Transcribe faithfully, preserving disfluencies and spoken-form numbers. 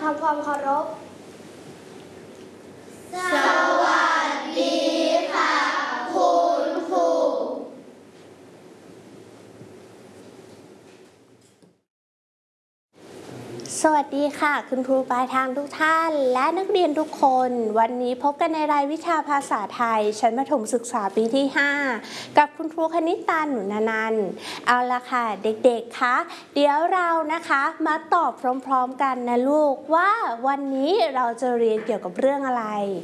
ทำความเคารพสวัสดีค่ะคุณครูสวัสดีค่ะคุณครูปลายทางทุกท่านและนักเรียนทุกคนวันนี้พบกันในรายวิชาภาษาไทยชั้นประถมศึกษาปีที่ห้ากับคุณครูคณิตาหนุนานันท์เอาละค่ะเด็กๆคะเดี๋ยวเรานะคะมาตอบพร้อมๆกันนะลูกว่าวันนี้เราจะเรียนเกี่ยวกับเรื่องอะไร